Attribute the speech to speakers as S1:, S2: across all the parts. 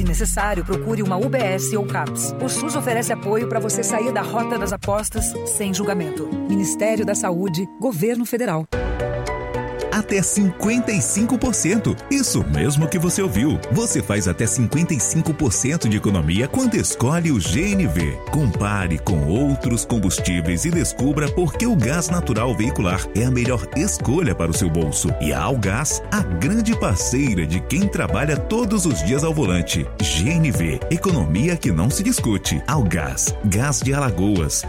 S1: necessário, procure uma UBS ou CAPS. O SUS oferece apoio para você sair da rota das apostas sem julgamento. Ministério da Saúde, Governo Federal.
S2: Até 55%. Isso mesmo que você ouviu. Você faz até 55% de economia quando escolhe o GNV. Compare com outros combustíveis e descubra por que o gás natural veicular é a melhor escolha para o seu bolso. E a Algás, a grande parceira de quem trabalha todos os dias ao volante. GNV, economia que não se discute. Algás, gás de Alagoas.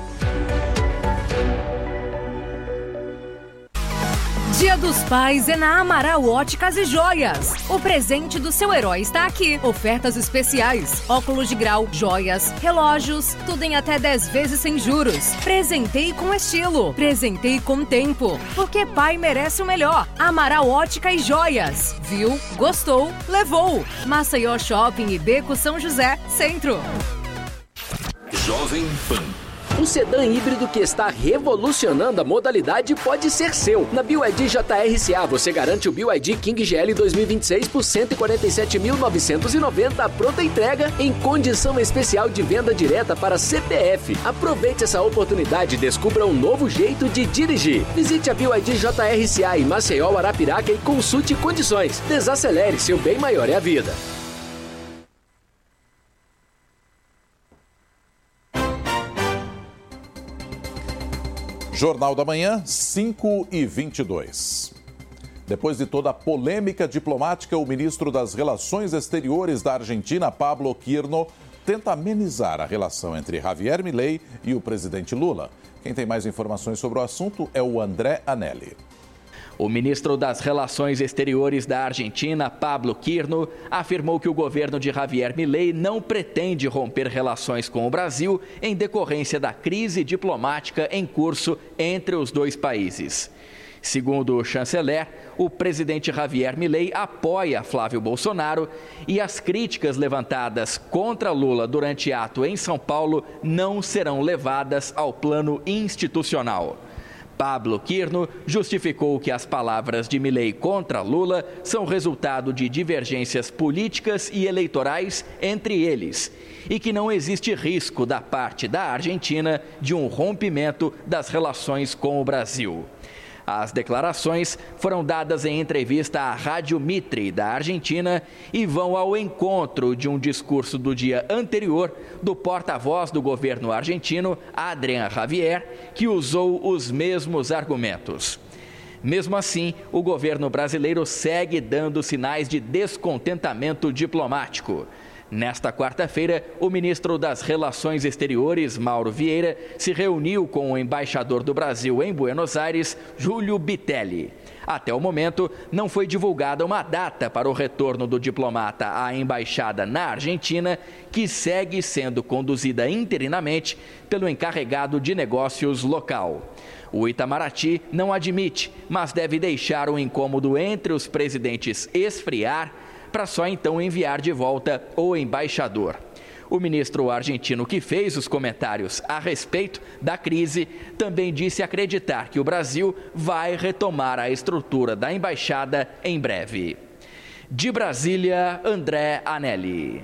S3: Dia dos Pais é na Amaral Óticas e Joias. O presente do seu herói está aqui. Ofertas especiais, óculos de grau, joias, relógios, tudo em até 10 vezes sem juros. Presentei com estilo, presentei com tempo, porque pai merece o melhor. Amaral Ótica e Joias. Viu? Gostou? Levou. Maceió Shopping e Beco São José, Centro.
S4: Jovem Pan.
S5: Um sedã híbrido que está revolucionando a modalidade pode ser seu. Na BYD JRCA você garante o BYD King GL 2026 por R$ 147.990 pronta entrega em condição especial de venda direta para CPF. Aproveite essa oportunidade e descubra um novo jeito de dirigir. Visite a BYD JRCA em Maceió, Arapiraca e consulte condições. Desacelere, seu bem maior é a vida.
S6: Jornal da Manhã, 5h22. Depois de toda a polêmica diplomática, o ministro das Relações Exteriores da Argentina, Pablo Quirno, tenta amenizar a relação entre Javier Milei e o presidente Lula. Quem tem mais informações sobre o assunto é o André Anelli.
S7: O ministro das Relações Exteriores da Argentina, Pablo Quirno, afirmou que o governo de Javier Milei não pretende romper relações com o Brasil em decorrência da crise diplomática em curso entre os dois países. Segundo o chanceler, o presidente Javier Milei apoia Flávio Bolsonaro e as críticas levantadas contra Lula durante ato em São Paulo não serão levadas ao plano institucional. Pablo Quirno justificou que as palavras de Milei contra Lula são resultado de divergências políticas e eleitorais entre eles e que não existe risco da parte da Argentina de um rompimento das relações com o Brasil. As declarações foram dadas em entrevista à Rádio Mitre da Argentina e vão ao encontro de um discurso do dia anterior do porta-voz do governo argentino, Adrián Javier, que usou os mesmos argumentos. Mesmo assim, o governo brasileiro segue dando sinais de descontentamento diplomático. Nesta quarta-feira, o ministro das Relações Exteriores, Mauro Vieira, se reuniu com o embaixador do Brasil em Buenos Aires, Júlio Bitelli. Até o momento, não foi divulgada uma data para o retorno do diplomata à embaixada na Argentina, que segue sendo conduzida interinamente pelo encarregado de negócios local. O Itamaraty não admite, mas deve deixar o incômodo entre os presidentes esfriar para só então enviar de volta o embaixador. O ministro argentino que fez os comentários a respeito da crise também disse acreditar que o Brasil vai retomar a estrutura da embaixada em breve. De Brasília, André Anelli.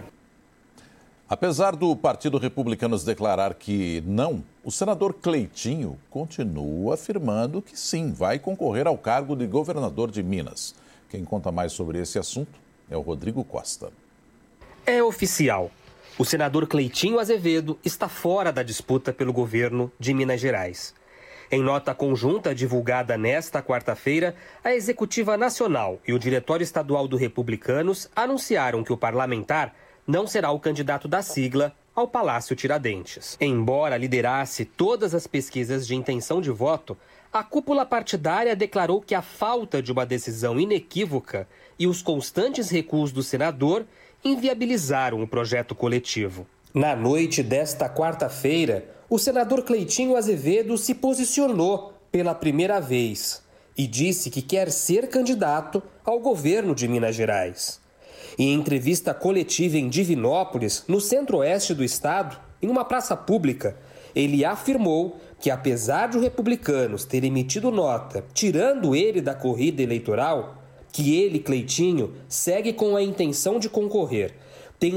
S6: Apesar do Partido Republicano declarar que não, o senador Cleitinho continua afirmando que sim, vai concorrer ao cargo de governador de Minas. Quem conta mais sobre esse assunto é o Rodrigo Costa.
S8: É oficial. O senador Cleitinho Azevedo está fora da disputa pelo governo de Minas Gerais. Em nota conjunta divulgada nesta quarta-feira, a Executiva Nacional e o Diretório Estadual do Republicanos anunciaram que o parlamentar não será o candidato da sigla ao Palácio Tiradentes. Embora liderasse todas as pesquisas de intenção de voto, a cúpula partidária declarou que a falta de uma decisão inequívoca e os constantes recuos do senador inviabilizaram o projeto coletivo. Na noite desta quarta-feira, o senador Cleitinho Azevedo se posicionou pela primeira vez e disse que quer ser candidato ao governo de Minas Gerais. Em entrevista coletiva em Divinópolis, no centro-oeste do estado, em uma praça pública, ele afirmou que, apesar de os republicanos terem emitido nota tirando ele da corrida eleitoral, que ele, Cleitinho, segue com a intenção de concorrer